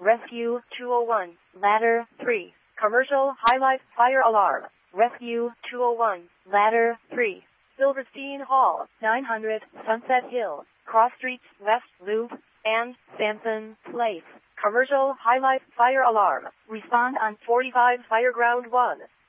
Rescue 201, Ladder 3. Commercial Highlight Fire Alarm. Rescue 201, Ladder 3. Silverstein Hall, 900 Sunset Hill, Cross Streets West Loop, and Sampson Place. Commercial Highlight Fire Alarm. Respond on 45 Fireground 1.